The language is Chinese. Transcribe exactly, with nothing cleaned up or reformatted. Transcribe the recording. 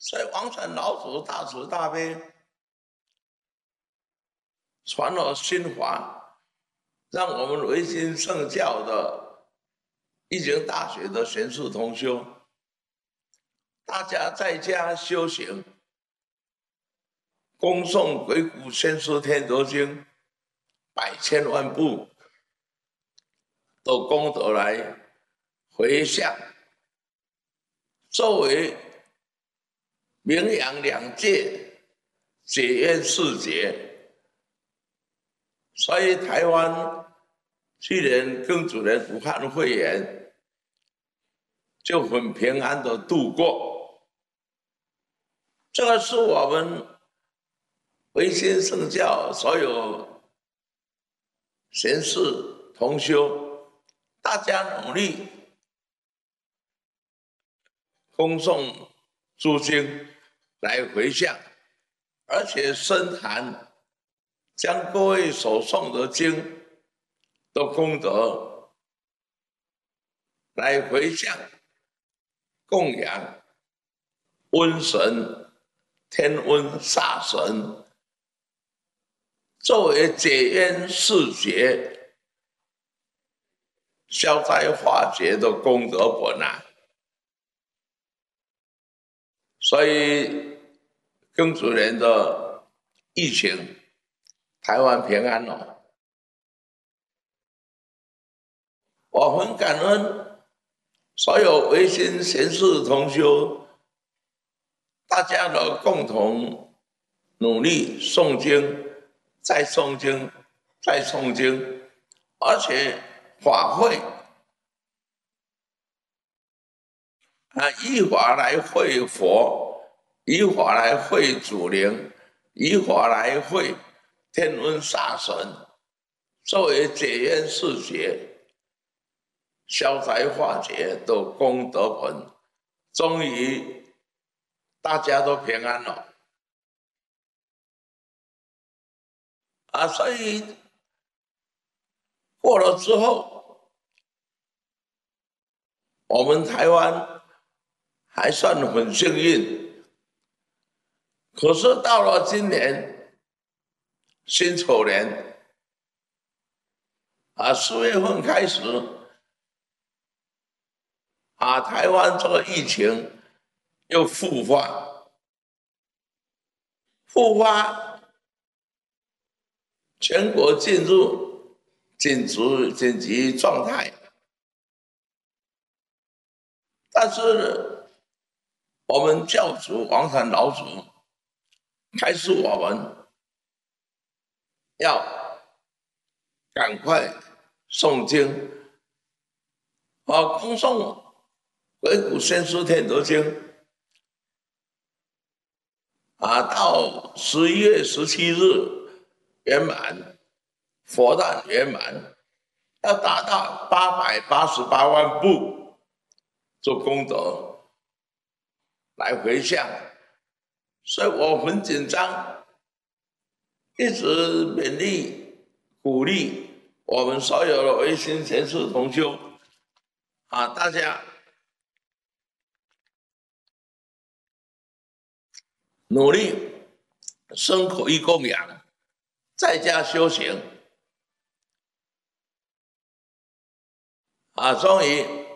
所以王传老祖大慈大悲，传了心法，让我们维新圣教的一经大学的贤士同修，大家在家修行，恭诵《鬼谷先师天德经》百千万部的功德来回向，作为名扬两界、解冤释结。所以台湾去年庚子年武汉肺炎就很平安的度过，这个是我们维新圣教所有贤士同修，大家努力恭诵诸经来回向，而且深谈将各位所诵的经的功德来回向供养瘟神、天瘟煞神，作为解冤释结、消灾化解的功德本啊。所以庚子年的疫情，台湾平安了。我很感恩所有维新贤士同修，大家的共同努力诵经，再诵经，再诵经，而且法会啊，依法来会佛，依法来会祖灵，依法来会天瘟煞神，作为解冤释结、消灾化解的功德本，终于大家都平安了啊！所以过了之后，我们台湾还算很幸运。可是到了今年辛丑年啊，四月份开始啊，台湾这个疫情又复发，复发，全国进入紧急紧急状态。但是我们教主王禅老祖开示我们要赶快诵经，啊，恭诵《鬼谷先师天德经》啊，到十一月十七日圆满，佛诞圆满，要达到八百八十八万部做功德来回向，所以我很紧张，一直勉励鼓励我们所有的维新贤士同修啊，大家努力生口意供养，在家修行啊，终于